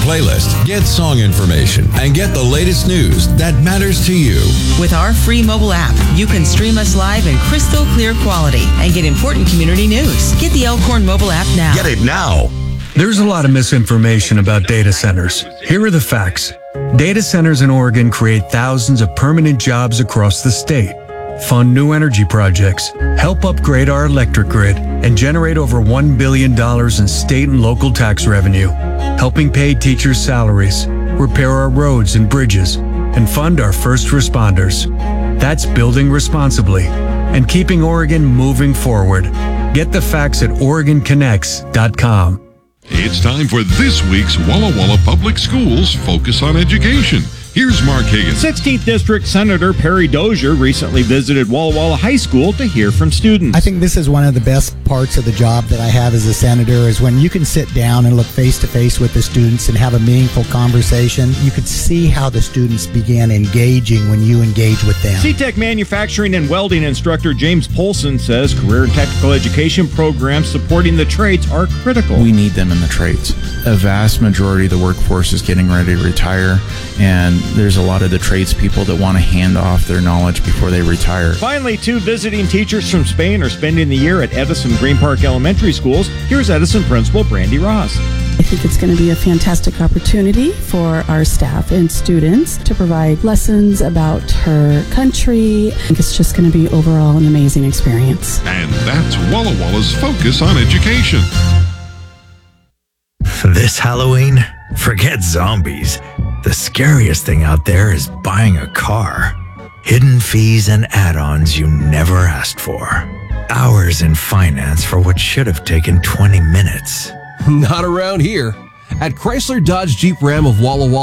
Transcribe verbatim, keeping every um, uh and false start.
playlist, get song information, and get the latest news that matters to you. With our free mobile app, you can stream us live in crystal clear quality and get important community news. Get the Elkhorn mobile app now. Get it now. There's a lot of misinformation about data centers. Here are the facts. Data centers in Oregon create thousands of permanent jobs across the state, fund new energy projects, help upgrade our electric grid, and generate over one billion dollars in state and local tax revenue, helping pay teachers' salaries, repair our roads and bridges, and fund our first responders. That's building responsibly and keeping Oregon moving forward. Get the facts at Oregon Connects dot com. It's time for this week's Walla Walla Public Schools Focus on Education. Here's Mark Higgins. sixteenth District Senator Perry Dozier recently visited Walla Walla High School to hear from students. I think this is one of the best parts of the job that I have as a senator is when you can sit down and look face to face with the students and have a meaningful conversation. You could see how the students began engaging when you engage with them. C-Tech Manufacturing and Welding instructor James Polson says career and technical education programs supporting the trades are critical. We need them in the trades. A vast majority of the workforce is getting ready to retire, and there's a lot of the tradespeople that want to hand off their knowledge before they retire. Finally, two visiting teachers from Spain are spending the year at Edison Green Park Elementary Schools. Here's Edison Principal Brandy Ross. I think it's going to be a fantastic opportunity for our staff and students to provide lessons about her country. I think it's just going to be overall an amazing experience. And that's Walla Walla's Focus on Education. This Halloween, forget zombies. The scariest thing out there is buying a car. Hidden fees and add-ons you never asked for. Hours in finance for what should have taken twenty minutes. Not around here. At Chrysler Dodge Jeep Ram of Walla Walla,